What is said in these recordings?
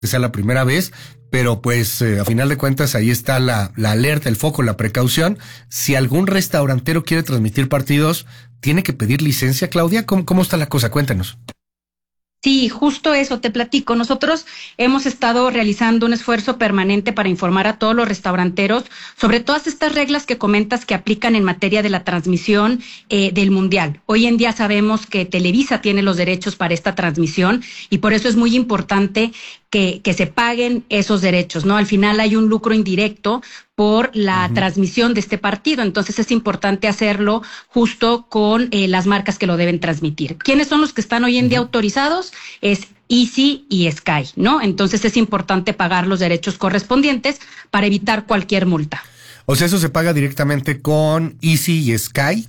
que sea la primera vez, pero pues a final de cuentas ahí está la alerta, el foco, la precaución. Si algún restaurantero quiere transmitir partidos, ¿tiene que pedir licencia, Claudia? ¿Cómo está la cosa? Cuéntanos. Sí, justo eso, te platico. Nosotros hemos estado realizando un esfuerzo permanente para informar a todos los restauranteros sobre todas estas reglas que comentas que aplican en materia de la transmisión del Mundial. Hoy en día sabemos que Televisa tiene los derechos para esta transmisión y por eso es muy importante que se paguen esos derechos, ¿no? Al final hay un lucro indirecto por la transmisión de este partido, entonces es importante hacerlo justo con las marcas que lo deben transmitir. ¿Quiénes son los que están hoy en día autorizados? Es Easy y Sky, ¿no? Entonces es importante pagar los derechos correspondientes para evitar cualquier multa. O sea, eso se paga directamente con Easy y Sky,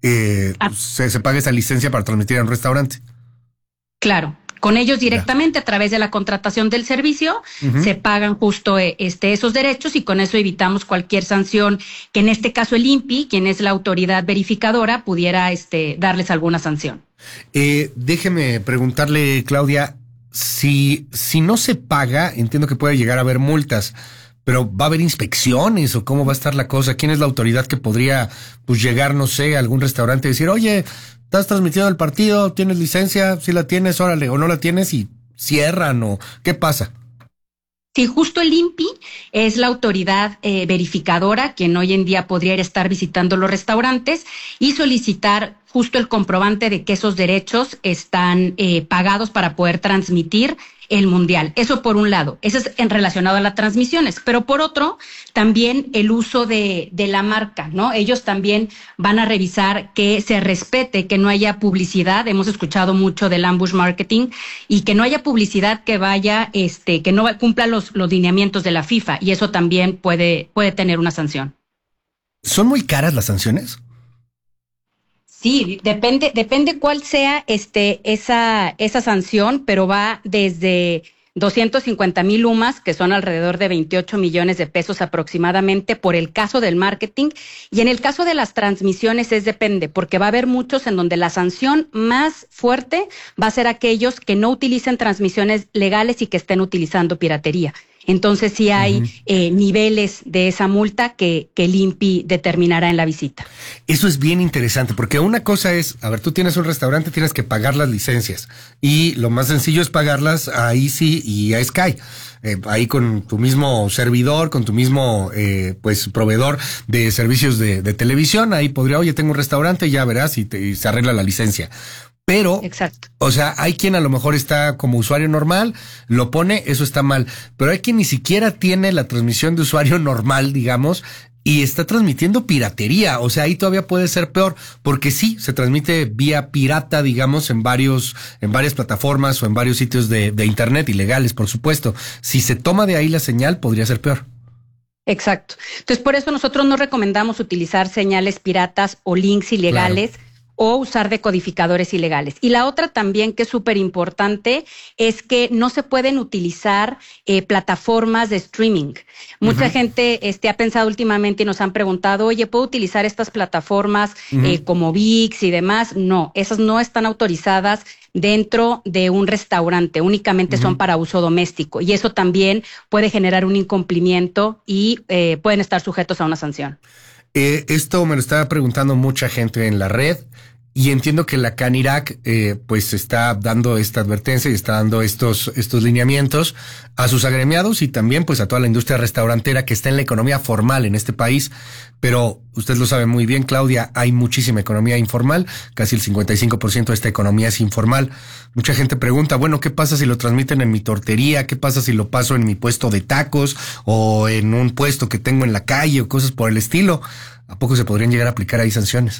se paga esa licencia para transmitir en un restaurante. Claro. Con ellos directamente a través de la contratación del servicio se pagan justo esos derechos y con eso evitamos cualquier sanción que en este caso el INPI, quien es la autoridad verificadora, pudiera darles alguna sanción. Déjeme preguntarle, Claudia, si no se paga, entiendo que puede llegar a haber multas, pero ¿va a haber inspecciones o cómo va a estar la cosa? ¿Quién es la autoridad que podría pues llegar, no sé, a algún restaurante y decir, oye, estás transmitiendo el partido, tienes licencia, si la tienes, órale, o no la tienes y cierran, o qué pasa? Sí, justo el INPI es la autoridad verificadora, quien hoy en día podría estar visitando los restaurantes y solicitar justo el comprobante de que esos derechos están pagados para poder transmitir el Mundial. Eso por un lado, eso es en relacionado a las transmisiones, pero por otro, también el uso de la marca, ¿no? Ellos también van a revisar que se respete, que no haya publicidad. Hemos escuchado mucho del ambush marketing y que no haya publicidad que vaya, que no cumpla los lineamientos de la FIFA y eso también puede tener una sanción. ¿Son muy caras las sanciones? Sí, depende cuál sea esa sanción, pero va desde 250,000 UMAS, que son alrededor de 28 millones de pesos aproximadamente por el caso del marketing, y en el caso de las transmisiones depende, porque va a haber muchos en donde la sanción más fuerte va a ser aquellos que no utilicen transmisiones legales y que estén utilizando piratería. Entonces sí hay niveles de esa multa que el INPI determinará en la visita. Eso es bien interesante, porque una cosa es, a ver, tú tienes un restaurante, tienes que pagar las licencias, y lo más sencillo es pagarlas a Easy y a Sky. Ahí con tu mismo servidor, con tu mismo pues proveedor de servicios de televisión, ahí podría, oye, tengo un restaurante, ya verás, y se arregla la licencia. Pero, exacto. O sea, hay quien a lo mejor está como usuario normal, lo pone, eso está mal. Pero hay quien ni siquiera tiene la transmisión de usuario normal, digamos, y está transmitiendo piratería. O sea, ahí todavía puede ser peor, porque sí, se transmite vía pirata, digamos, en varias plataformas o en varios sitios de internet, ilegales, por supuesto. Si se toma de ahí la señal, podría ser peor. Exacto. Entonces, por eso nosotros no recomendamos utilizar señales piratas o links ilegales. Claro. O usar decodificadores ilegales. Y la otra también que es súper importante es que no se pueden utilizar plataformas de streaming. Mucha gente ha pensado últimamente y nos han preguntado, oye, ¿puedo utilizar estas plataformas como ViX y demás? No, esas no están autorizadas dentro de un restaurante, únicamente son para uso doméstico y eso también puede generar un incumplimiento y pueden estar sujetos a una sanción. Esto me lo estaba preguntando mucha gente en la red y entiendo que la Canirac pues está dando esta advertencia y está dando estos lineamientos a sus agremiados y también pues a toda la industria restaurantera que está en la economía formal en este país. Pero usted lo sabe muy bien, Claudia, hay muchísima economía informal, casi el 55% de esta economía es informal. Mucha gente pregunta, bueno, ¿qué pasa si lo transmiten en mi tortería? ¿Qué pasa si lo paso en mi puesto de tacos o en un puesto que tengo en la calle o cosas por el estilo? ¿A poco se podrían llegar a aplicar ahí sanciones?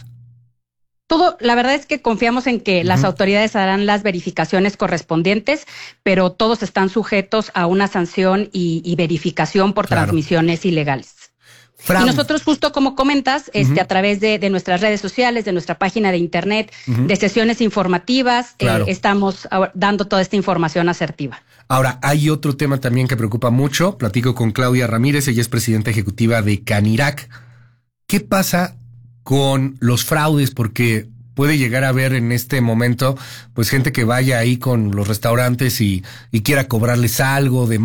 La verdad es que confiamos en que las autoridades harán las verificaciones correspondientes, pero todos están sujetos a una sanción y verificación por transmisiones ilegales. Y nosotros, justo como comentas, a través de nuestras redes sociales, de nuestra página de internet, de sesiones informativas, estamos dando toda esta información asertiva. Ahora, hay otro tema también que preocupa mucho. Platico con Claudia Ramírez, ella es presidenta ejecutiva de Canirac. ¿Qué pasa con los fraudes? Porque puede llegar a haber en este momento, pues gente que vaya ahí con los restaurantes y quiera cobrarles algo de